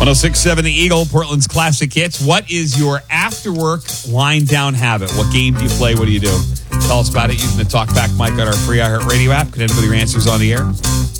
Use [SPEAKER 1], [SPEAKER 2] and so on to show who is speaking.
[SPEAKER 1] 106.7 The Eagle, Portland's classic hits. What is your after-work line-down habit? What game do you play? What do you do? Tell us about it using the TalkBack mic on our free iHeartRadio app. Connect with your answers on the air.